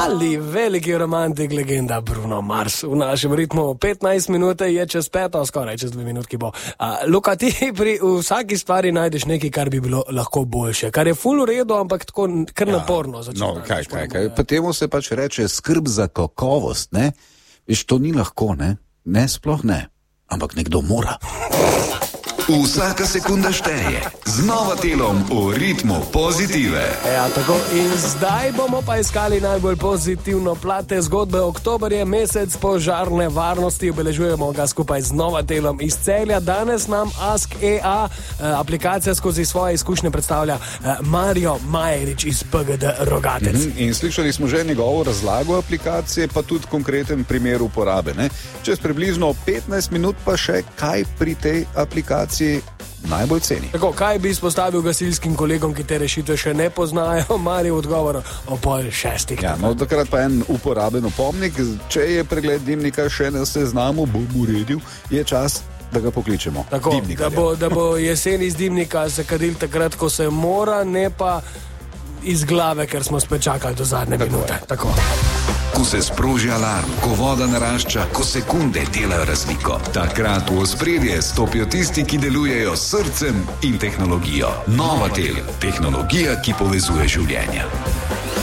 Ali veliki romantik, legenda Bruno Mars v našem ritmu. 15 minut je čez 5, skoraj čez 2 minutki bo. Luka, ti pri vsaki stvari najdeš nekaj, kar bi bilo lahko boljše, kar je ful v redu, ampak tako kar naporno. No, kaj. Pa temu se pač reče skrb za kakovost, ne? Viš, to ni lahko, ne? Ne, sploh ne. Ampak nekdo mora. Vsaka sekunda šteje. Z Novatelom v ritmu pozitive. Ja, tako. In zdaj bomo pa iskali najbolj pozitivno plate zgodbe. Oktober je mesec požarne varnosti, obeležujemo ga skupaj z Novatelom iz Celja. Danes nam Ask EA aplikacija skozi svoje izkušnje predstavlja Mario Majerič iz PGD Rogatec. In slišali smo že njegovo razlago aplikacije, pa tudi konkreten primer uporabe, ne? Čez približno 15 minut pa še kaj pri tej aplikaciji najbolj ceni. Tako, kaj bi izpostavil gasilskim kolegom, ki te rešitve še ne poznajo? Mario odgovor o 5:30. Ja, no, takrat pa en uporaben opomnik, če je pregled dimnika še na seznamu, bom uredil, je čas, da ga pokličemo. Tako, da bo jesen iz dimnika se kadil takrat, ko se mora, ne pa iz glave, ker smo spet čakali do zadnje minute. Tako. Ko se sproži alarm, ko voda narašča, ko sekunde delajo razliko. Takrat v ospredje stopijo tisti, ki delujejo s srcem in tehnologijo. Novatel, tehnologija, ki povezuje življenja.